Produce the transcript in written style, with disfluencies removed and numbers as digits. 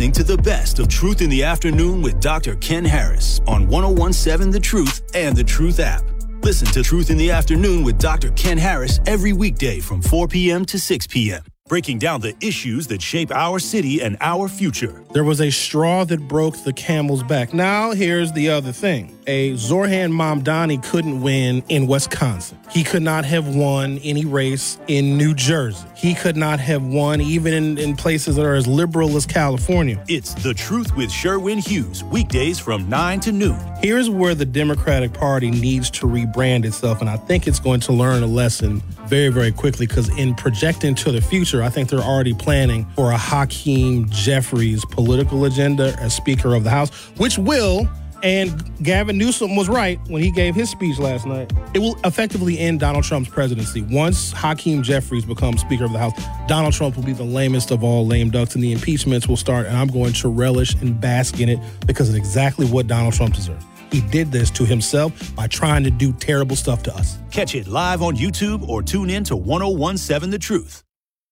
listening to the best of Truth in the Afternoon with Dr. Ken Harris on 1017 The Truth and The Truth app. Listen to Truth in the Afternoon with Dr. Ken Harris every weekday from 4 p.m. to 6 p.m. breaking down the issues that shape our city and our future. There was a straw that broke the camel's back. Now, here's the other thing. A Zoran Mamdani couldn't win in Wisconsin. He could not have won any race in New Jersey. He could not have won even in places that are as liberal as California. It's The Truth with Sherwin Hughes, weekdays from 9 to noon. Here's where the Democratic Party needs to rebrand itself, and I think it's going to learn a lesson very, very quickly, because in projecting to the future, I think they're already planning for a Hakeem Jeffries political agenda as Speaker of the House, which will, and Gavin Newsom was right when he gave his speech last night, it will effectively end Donald Trump's presidency. Once Hakeem Jeffries becomes Speaker of the House, Donald Trump will be the lamest of all lame ducks, and the impeachments will start, and I'm going to relish and bask in it because it's exactly what Donald Trump deserves. He did this to himself by trying to do terrible stuff to us. Catch it live on YouTube or tune in to 1017 The Truth.